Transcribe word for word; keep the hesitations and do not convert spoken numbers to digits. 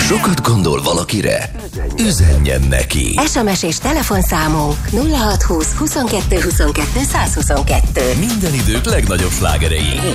Sokat gondol valakire? Üzenjen neki! es em es és telefonszámunk nulla hat húsz huszonkettő huszonkettő százhuszonkettő. Minden idők legnagyobb slágerei.